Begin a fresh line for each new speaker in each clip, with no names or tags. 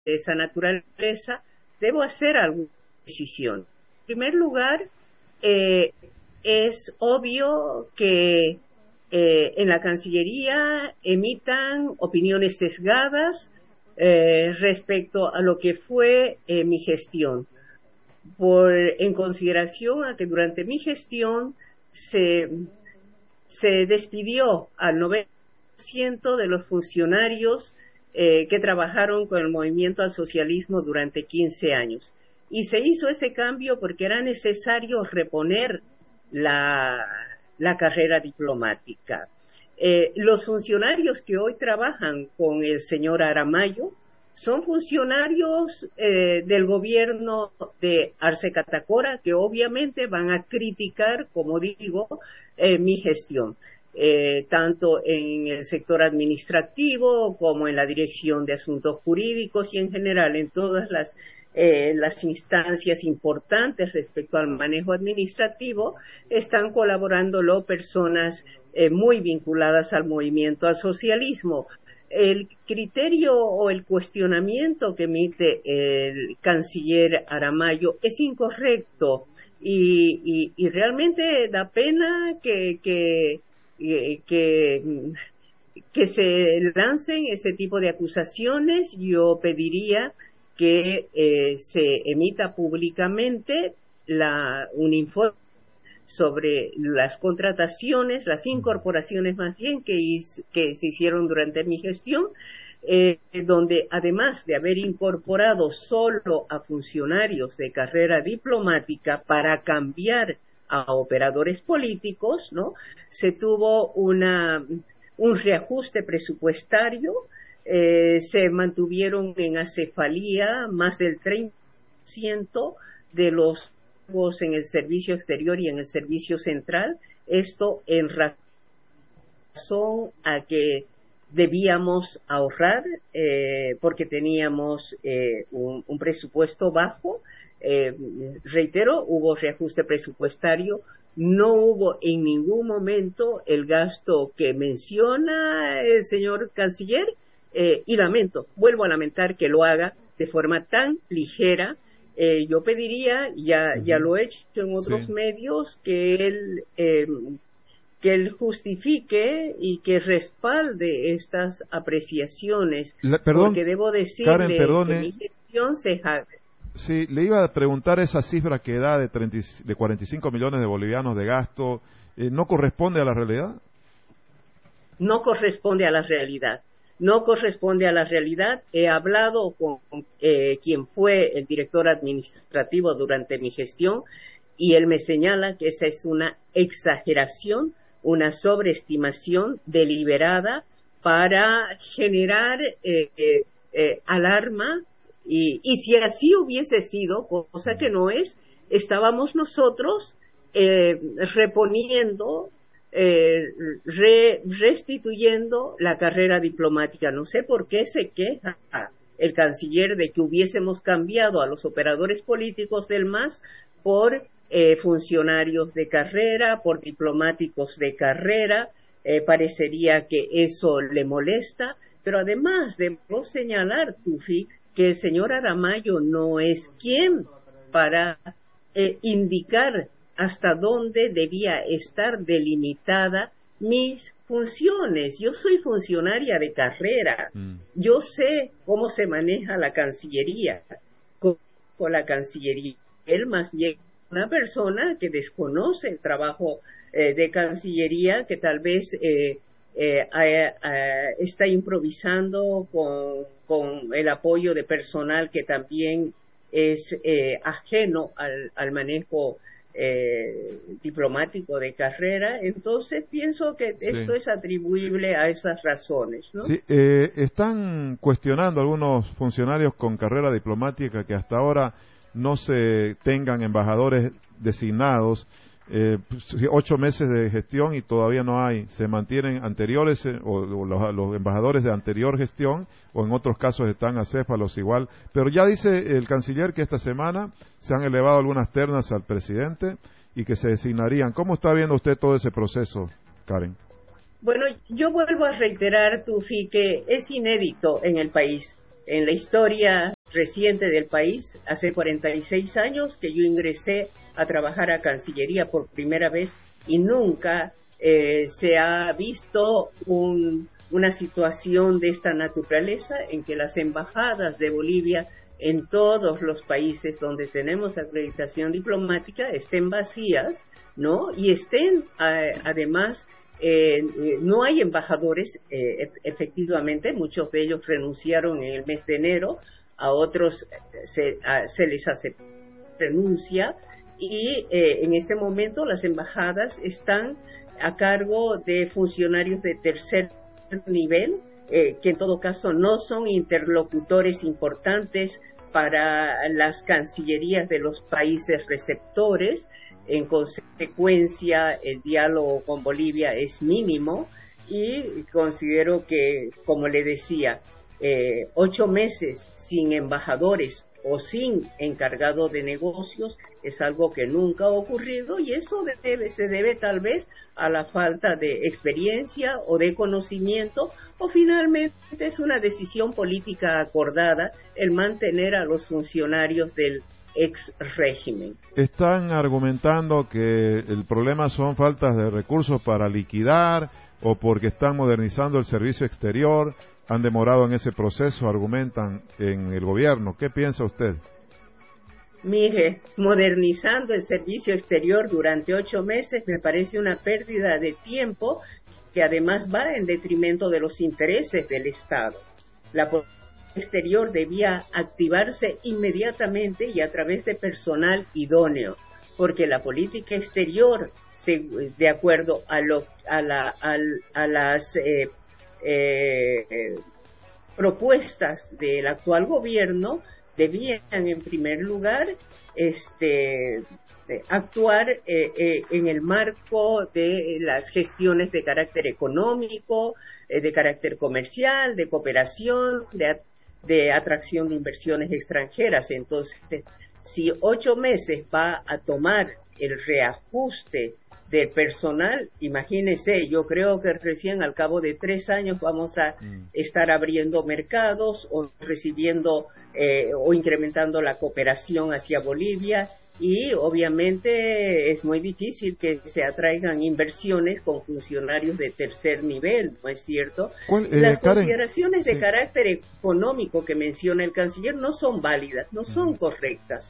esa naturaleza, debo hacer alguna decisión. En primer lugar, es obvio que en la Cancillería emitan opiniones sesgadas respecto a lo que fue mi gestión, en consideración a que durante mi gestión se despidió al 90% de los funcionarios que trabajaron con el movimiento al socialismo durante 15 años. Y se hizo ese cambio porque era necesario reponer la carrera diplomática. Los funcionarios que hoy trabajan con el señor Aramayo son funcionarios del gobierno de Arce Catacora, que obviamente van a criticar, como digo, mi gestión, tanto en el sector administrativo como en la dirección de asuntos jurídicos y en general en todas las instancias importantes respecto al manejo administrativo. Están colaborándolo personas muy vinculadas al movimiento al socialismo. El criterio o el cuestionamiento que emite el canciller Aramayo es incorrecto y realmente da pena que se lancen ese tipo de acusaciones. Yo pediría que se emita públicamente un informe sobre las contrataciones, las incorporaciones más bien que se hicieron durante mi gestión, donde además de haber incorporado solo a funcionarios de carrera diplomática para cambiar a operadores políticos, ¿no?, se tuvo un reajuste presupuestario. Se mantuvieron en acefalía más del 30% de los en el servicio exterior y en el servicio central. Esto en razón a que debíamos ahorrar porque teníamos un presupuesto bajo. Reitero, hubo reajuste presupuestario. No hubo en ningún momento el gasto que menciona el señor canciller, y vuelvo a lamentar que lo haga de forma tan ligera. Yo pediría, ya lo he hecho en otros medios, que él justifique y que respalde estas apreciaciones, porque debo decirle, Karen, que mi gestión se jacta.
Sí, le iba a preguntar, esa cifra que da de 45 millones de bolivianos de gasto, ¿no corresponde a la realidad?
No corresponde a la realidad. No corresponde a la realidad. He hablado con quien fue el director administrativo durante mi gestión y él me señala que esa es una exageración, una sobreestimación deliberada para generar alarma. Y si así hubiese sido, cosa que no es, estábamos nosotros reponiendo, restituyendo la carrera diplomática. No sé por qué se queja el canciller de que hubiésemos cambiado a los operadores políticos del MAS por funcionarios de carrera, por diplomáticos de carrera. Parecería que eso le molesta, pero además debo señalar, Tufi, que el señor Aramayo no es quien para indicar hasta dónde debía estar delimitada mis funciones. Yo soy funcionaria de carrera. Yo sé cómo se maneja la Cancillería. Con la Cancillería, él más bien una persona que desconoce el trabajo de Cancillería, que tal vez está improvisando con el apoyo de personal que también es ajeno al manejo diplomático de carrera. Entonces pienso que esto es atribuible a esas razones, ¿no?
Sí, están cuestionando algunos funcionarios con carrera diplomática que hasta ahora no se tengan embajadores designados. 8 meses de gestión y todavía no hay. Se mantienen anteriores o los embajadores de anterior gestión, o en otros casos están acéfalos igual. Pero ya dice el canciller que esta semana se han elevado algunas ternas al presidente y que se designarían. ¿Cómo está viendo usted todo ese proceso, Karen?
Bueno, yo vuelvo a reiterar, Tufi, que es inédito en el país, en la historia reciente del país. Hace 46 años que yo ingresé a trabajar a Cancillería por primera vez y nunca se ha visto una situación de esta naturaleza en que las embajadas de Bolivia en todos los países donde tenemos acreditación diplomática estén vacías, ¿no? Y estén, además, no hay embajadores, efectivamente, muchos de ellos renunciaron en el mes de enero, a otros se les hace renuncia, y en este momento las embajadas están a cargo de funcionarios de tercer nivel, que en todo caso no son interlocutores importantes para las cancillerías de los países receptores. En consecuencia, el diálogo con Bolivia es mínimo y considero que, como le decía, 8 meses sin embajadores o sin encargado de negocios es algo que nunca ha ocurrido, y eso se debe tal vez a la falta de experiencia o de conocimiento, o finalmente es una decisión política acordada el mantener a los funcionarios del ex régimen.
Están argumentando que el problema son faltas de recursos para liquidar o porque están modernizando el servicio exterior. Han demorado en ese proceso, argumentan en el gobierno. ¿Qué piensa usted?
Mire, modernizando el servicio exterior durante 8 meses me parece una pérdida de tiempo que además va en detrimento de los intereses del Estado. La política exterior debía activarse inmediatamente y a través de personal idóneo, porque la política exterior, de acuerdo a las propuestas del actual gobierno, debían en primer lugar actuar en el marco de las gestiones de carácter económico, de carácter comercial, de cooperación, de atracción de inversiones extranjeras. Entonces, si 8 meses va a tomar el reajuste del personal, imagínese, yo creo que recién al cabo de 3 años vamos a estar abriendo mercados o recibiendo o incrementando la cooperación hacia Bolivia, y obviamente es muy difícil que se atraigan inversiones con funcionarios de tercer nivel, ¿no es cierto? Las consideraciones de carácter económico que menciona el canciller no son válidas, no son correctas.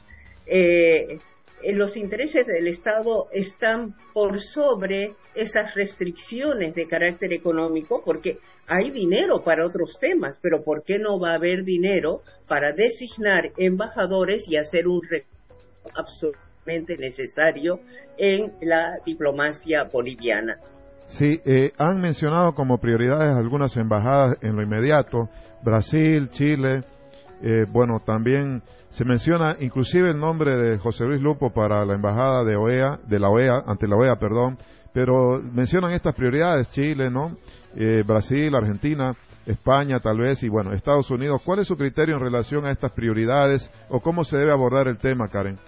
Los intereses del Estado están por sobre esas restricciones de carácter económico, porque hay dinero para otros temas, pero ¿por qué no va a haber dinero para designar embajadores y hacer un recurso absolutamente necesario en la diplomacia boliviana?
Sí, han mencionado como prioridades algunas embajadas en lo inmediato: Brasil, Chile, bueno, también se menciona inclusive el nombre de José Luis Lupo para la embajada ante la OEA, perdón, pero mencionan estas prioridades: Chile, ¿no? Brasil, Argentina, España tal vez, y bueno, Estados Unidos. ¿Cuál es su criterio en relación a estas prioridades o cómo se debe abordar el tema, Karen?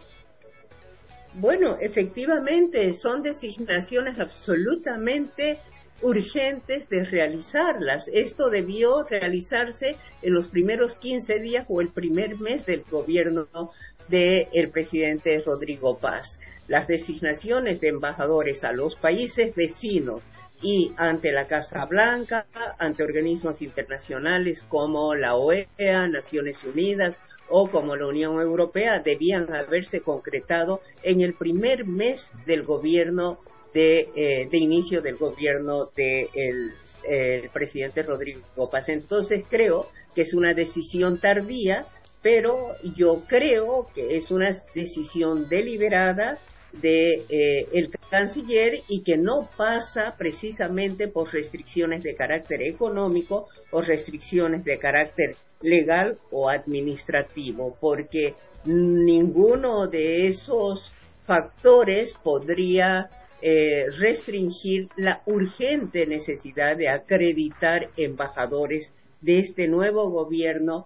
Bueno, efectivamente son designaciones absolutamente urgentes de realizarlas. Esto debió realizarse en los primeros 15 días o el primer mes del gobierno del presidente Rodrigo Paz. Las designaciones de embajadores a los países vecinos y ante la Casa Blanca, ante organismos internacionales como la OEA, Naciones Unidas o como la Unión Europea, debían haberse concretado en el primer mes del gobierno de inicio del gobierno del presidente Rodrigo Paz. Entonces creo que es una decisión tardía, pero yo creo que es una decisión deliberada de el canciller y que no pasa precisamente por restricciones de carácter económico o restricciones de carácter legal o administrativo, porque ninguno de esos factores podría restringir la urgente necesidad de acreditar embajadores de este nuevo gobierno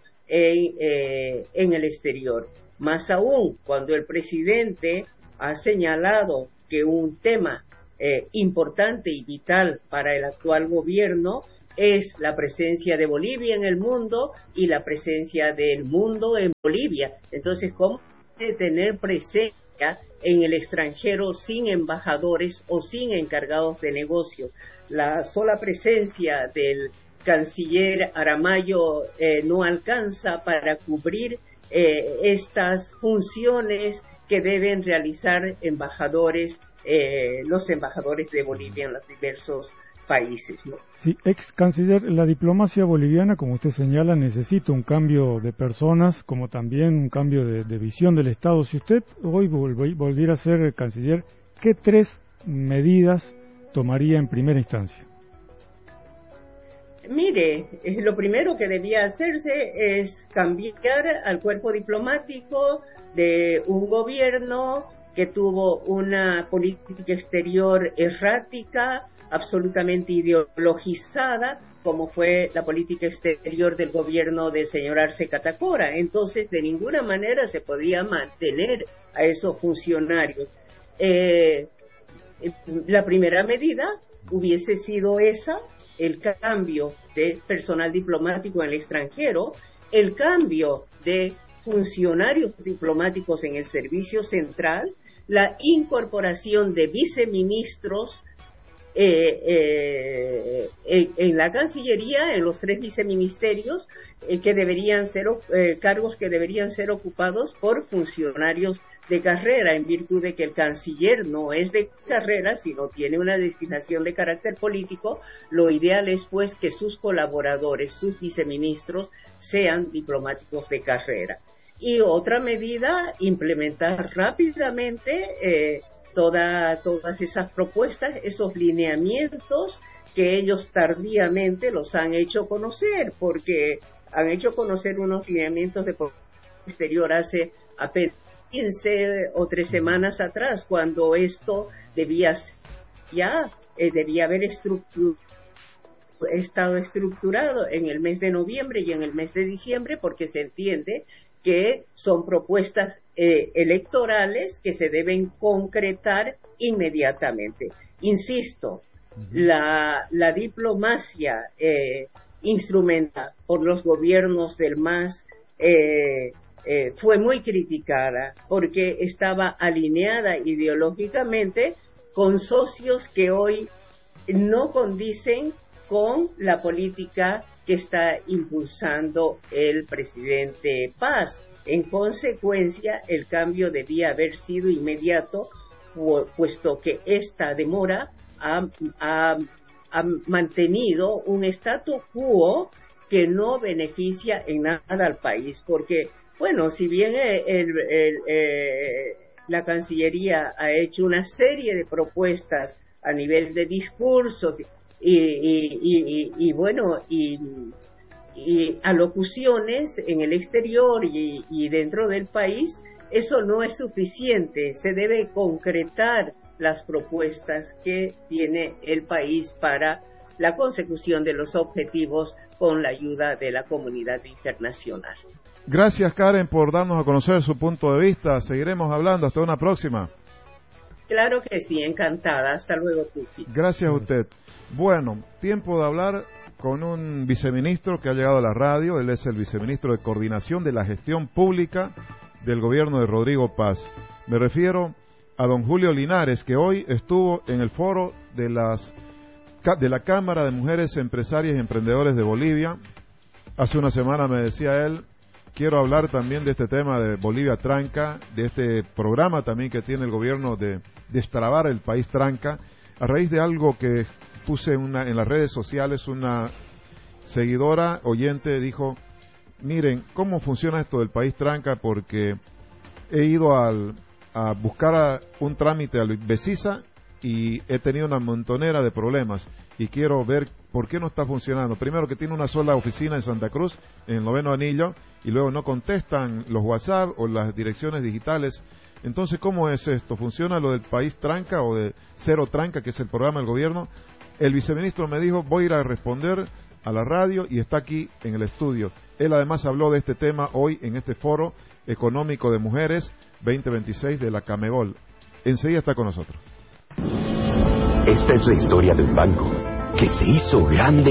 en el exterior. Más aún, cuando el presidente ha señalado que un tema importante y vital para el actual gobierno es la presencia de Bolivia en el mundo y la presencia del mundo en Bolivia. Entonces, ¿cómo tener presencia en el extranjero sin embajadores o sin encargados de negocio? La sola presencia del canciller Aramayo no alcanza para cubrir estas funciones que deben realizar embajadores, los embajadores de Bolivia en los diversos países, ¿no?
Sí, ex canciller, la diplomacia boliviana, como usted señala, necesita un cambio de personas, como también un cambio de visión del Estado. Si usted hoy volviera a ser canciller, ¿qué 3 medidas tomaría en primera instancia?
Mire, lo primero que debía hacerse es cambiar al cuerpo diplomático de un gobierno que tuvo una política exterior errática, absolutamente ideologizada, como fue la política exterior del gobierno del señor Arce Catacora. Entonces, de ninguna manera se podía mantener a esos funcionarios. La primera medida hubiese sido esa, el cambio de personal diplomático en el extranjero, el cambio de funcionarios diplomáticos en el servicio central, la incorporación de viceministros en la Cancillería, en los 3 viceministerios, que deberían ser cargos que deberían ser ocupados por funcionarios de carrera, en virtud de que el canciller no es de carrera, sino tiene una designación de carácter político. Lo ideal es, pues, que sus colaboradores, sus viceministros, sean diplomáticos de carrera. Y otra medida, implementar rápidamente todas esas propuestas, esos lineamientos que ellos tardíamente los han hecho conocer, porque han hecho conocer unos lineamientos de política exterior hace apenas 15 o 3 semanas atrás, cuando esto debía haber estado estructurado en el mes de noviembre y en el mes de diciembre, porque se entiende que son propuestas electorales que se deben concretar inmediatamente. Insisto, la diplomacia instrumentada por los gobiernos del MAS fue muy criticada porque estaba alineada ideológicamente con socios que hoy no condicen con la política que está impulsando el presidente Paz. En consecuencia, el cambio debía haber sido inmediato, puesto que esta demora ha mantenido un statu quo que no beneficia en nada al país, porque, bueno, si bien la Cancillería ha hecho una serie de propuestas a nivel de discursos y alocuciones en el exterior y dentro del país, eso no es suficiente. Se debe concretar las propuestas que tiene el país para la consecución de los objetivos con la ayuda de la comunidad internacional.
Gracias, Karen, por darnos a conocer su punto de vista. Seguiremos hablando. Hasta una próxima.
Claro que sí, encantada. Hasta luego, Tufi.
Gracias a usted. Bueno, tiempo de hablar con un viceministro que ha llegado a la radio. Él es el viceministro de Coordinación de la Gestión Pública del gobierno de Rodrigo Paz. Me refiero a don Julio Linares, que hoy estuvo en el foro de la Cámara de Mujeres Empresarias y Emprendedores de Bolivia. Hace una semana me decía él, quiero hablar también de este tema de Bolivia Tranca, de este programa también que tiene el gobierno de destrabar el país tranca, a raíz de algo que puse en las redes sociales. Una seguidora oyente dijo, miren, ¿cómo funciona esto del país tranca? Porque he ido a buscar un trámite al Becisa y he tenido una montonera de problemas y quiero ver por qué no está funcionando. Primero, que tiene una sola oficina en Santa Cruz, en el 9º anillo, y luego no contestan los WhatsApp o las direcciones digitales. Entonces, ¿cómo es esto? ¿Funciona lo del país tranca o de Cero Tranca, que es el programa del gobierno? El viceministro me dijo, voy a ir a responder a la radio, y está aquí en el estudio. Él además habló de este tema hoy en este Foro Económico de Mujeres 2026 de la Camebol. Enseguida está con nosotros.
Esta es la historia de un banco que se hizo grande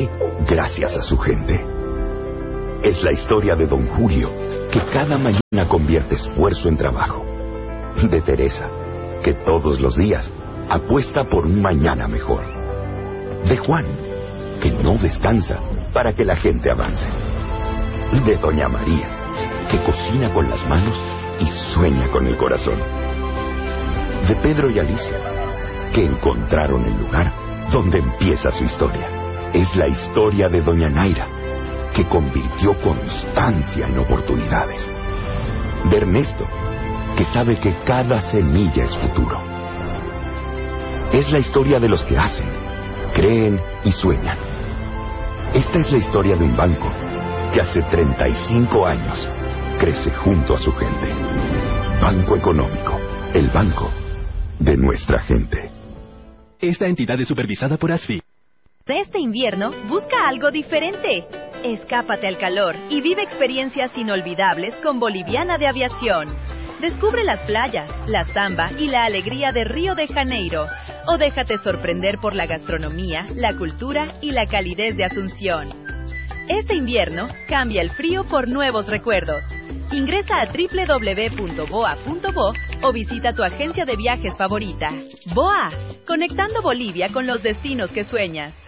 gracias a su gente. Es la historia de don Julio, que cada mañana convierte esfuerzo en trabajo. De Teresa, que todos los días apuesta por un mañana mejor. De Juan, que no descansa para que la gente avance. De doña María, que cocina con las manos y sueña con el corazón. De Pedro y Alicia, que encontraron el lugar donde empieza su historia. Es la historia de doña Naira, que convirtió constancia en oportunidades. De Ernesto, que sabe que cada semilla es futuro. Es la historia de los que hacen, creen y sueñan. Esta es la historia de un banco que hace 35 años crece junto a su gente. Banco Económico, el banco de nuestra gente.
Esta entidad es supervisada por ASFI.
Este invierno, busca algo diferente. Escápate al calor y vive experiencias inolvidables con Boliviana de Aviación. Descubre las playas, la samba y la alegría de Río de Janeiro. O déjate sorprender por la gastronomía, la cultura y la calidez de Asunción. Este invierno, cambia el frío por nuevos recuerdos. Ingresa a www.boa.bo o visita tu agencia de viajes favorita. BOA, conectando Bolivia con los destinos que sueñas.